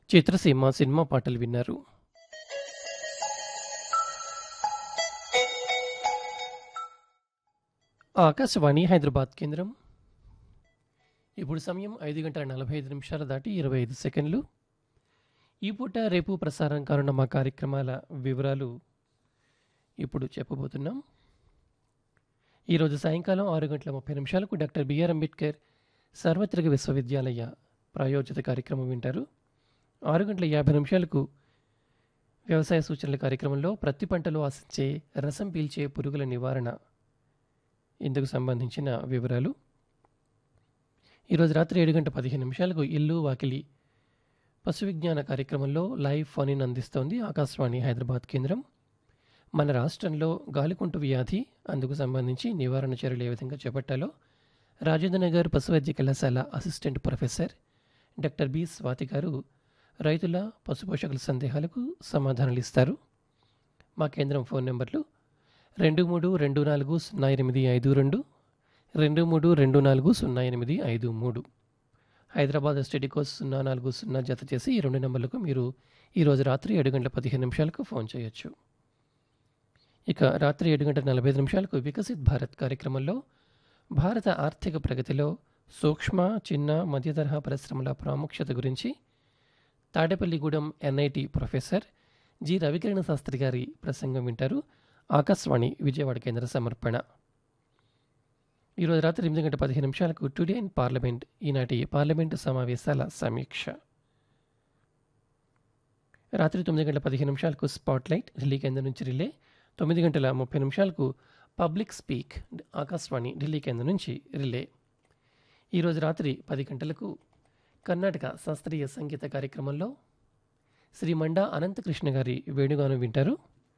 చిత్రసీమ cinema పాటలు విన్నారు. ఆకాశవాణి హైదరాబాద్ కేంద్రం. ఇప్పుడు సమయం 5:45 దాటి 25 సెకండ్లు. ఈ పూట రేపు ప్రసారం కానున్న మా కార్యక్రమాల వివరాలు ఇప్పుడు చెప్పబోతున్నాం. ఈరోజు సాయంకాలం 6:30 డాక్టర్ బిఆర్ అంబేద్కర్ సార్వత్రిక విశ్వవిద్యాలయ ప్రాయోజిత కార్యక్రమం వింటారు. 6:50 వ్యవసాయ సూచనల కార్యక్రమంలో ప్రతి పంటలో ఆశించే రసం పీల్చే పురుగుల నివారణ ఇందుకు సంబంధించిన వివరాలు. ఈరోజు రాత్రి 7:15 ఇల్లు వాకిలి పశు విజ్ఞాన కార్యక్రమంలో లైవ్ ఫోన్ ఇన్ అందిస్తోంది ఆకాశవాణి హైదరాబాద్ కేంద్రం. మన రాష్ట్రంలో గాలికుంటు వ్యాధి అందుకు సంబంధించి నివారణ చర్యలు ఏ విధంగా చేపట్టాలో రాజేంద్రనగర్ పశు వైద్య కళాశాల assistant professor doctor B Swathi గారు రైతుల పశుపోషకుల సందేహాలకు సమాధానాలు ఇస్తారు. మా కేంద్రం ఫోన్ నెంబర్లు 23240852, 23240853. హైదరాబాద్ ఎస్టీడీ కోడ్ 040 జత చేసి ఈ 2 నెంబర్లకు మీరు ఈరోజు రాత్రి 7:15 ఫోన్ చేయొచ్చు. ఇక రాత్రి 7:45 వికసిత్ భారత్ కార్యక్రమంలో భారత ఆర్థిక ప్రగతిలో సూక్ష్మ, చిన్న, మధ్య తరహా పరిశ్రమల ప్రాముఖ్యత గురించి Tadepalligudem NIT professor G రవికిరణ Sastry గారి ప్రసంగం వింటారు. ఆకాశవాణి విజయవాడ కేంద్ర సమర్పణ. ఈరోజు రాత్రి 8:15 టుడే ఇన్ పార్లమెంట్, ఈనాటి పార్లమెంటు సమావేశాల సమీక్ష. రాత్రి 9:15 స్పాట్లైట్ ఢిల్లీ కేంద్రం నుంచి relay. 9:30 public speak Akashvani Delhi కేంద్రం నుంచి రిలే. ఈరోజు రాత్రి 10 గంటలకు కర్ణాటక శాస్త్రీయ సంగీత కార్యక్రమంలో శ్రీ మండా అనంతకృష్ణ గారి వేణుగానం వింటారు.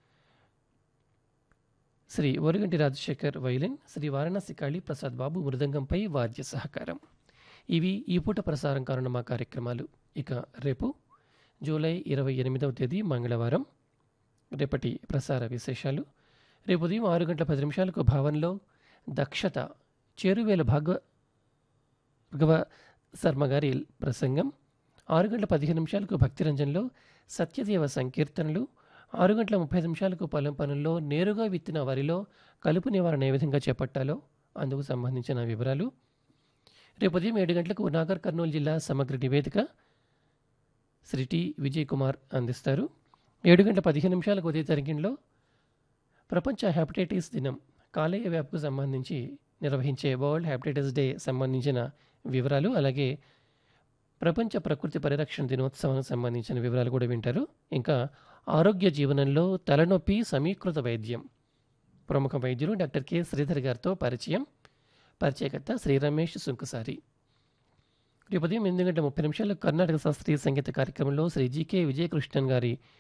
శ్రీ ఓరిగంటి రాజశేఖర్ వైలిన్, శ్రీ వారణాసి కాళీ ప్రసాద్ బాబు మృదంగంపై వాద్య సహకారం. ఇవి ఈ పూట ప్రసారం కానున్న మా కార్యక్రమాలు. ఇక రేపు జూలై 28వ తేదీ మంగళవారం రేపటి ప్రసార విశేషాలు. రేపు ఉదయం 6:10 భావనలో దక్షత చేరువేల భార్గవ శర్మ గారి ప్రసంగం. 6:15 భక్తిరంజన్లో సత్యదేవ సంకీర్తనలు. 6:30 పొలం పనుల్లో నేరుగా విత్తిన వరిలో కలుపు నివారణ ఏ విధంగా చేపట్టాలో అందుకు సంబంధించిన వివరాలు. రేపు ఉదయం 7 గంటలకు నాగర్ కర్నూలు జిల్లా సమగ్ర నివేదిక శ్రీ టి విజయ్ కుమార్ అందిస్తారు. 7:15 ఉదయ తరంగిణిలో ప్రపంచ హెపటైటిస్ దినం కాలేయ వ్యాప్తికి సంబంధించి నిర్వహించే వరల్డ్ హెపటైటిస్ డే సంబంధించిన వివరాలు, అలాగే ప్రపంచ ప్రకృతి పరిరక్షణ దినోత్సవానికి సంబంధించిన వివరాలు కూడా వింటారు. ఇంకా ఆరోగ్య జీవనంలో తలనొప్పి సమీకృత వైద్యం, ప్రముఖ వైద్యులు డాక్టర్ కె శ్రీధర్ గారితో పరిచయకర్త శ్రీ రమేష్ సుంకసారి. రేపు ఉదయం 8:30 కర్ణాటక శాస్త్రీయ సంగీత కార్యక్రమంలో శ్రీ జికే విజయకృష్ణన్ గారి